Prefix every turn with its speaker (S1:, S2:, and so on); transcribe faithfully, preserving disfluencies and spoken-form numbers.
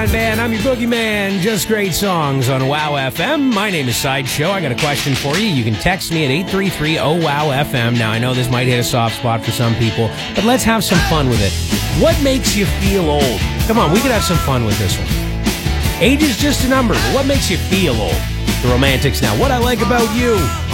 S1: Man, I'm your boogeyman. Just great songs on Wow F M. My name is Sideshow. I got a question for you. You can text me at eight three three oh wow F M. Now, I know this might hit a soft spot for some people, but let's have some fun with it. What makes you feel old? Come on, we could have some fun with this one. Age is just a number, but what makes you feel old? The Romantics now. What I Like About You.